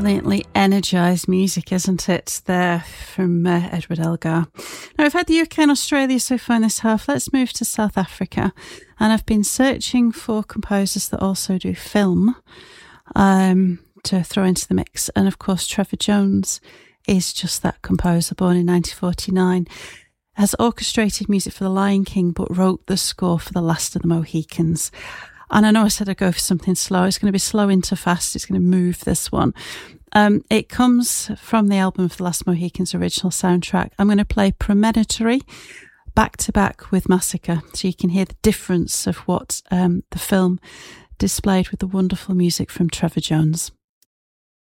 brilliantly energised music, isn't it, there from Edward Elgar. Now, we've had the UK and Australia so far in this half. Let's move to South Africa. And I've been searching for composers that also do film to throw into the mix. And, of course, Trevor Jones is just that composer, born in 1949. Has orchestrated music for The Lion King, but wrote the score for The Last of the Mohicans. And I know I said I'd go for something slow. It's going to be slow into fast. It's going to move, this one. It comes from the album of The Last Mohicans original soundtrack. I'm going to play Premonitory back to back with Massacre, so you can hear the difference of what the film displayed with the wonderful music from Trevor Jones.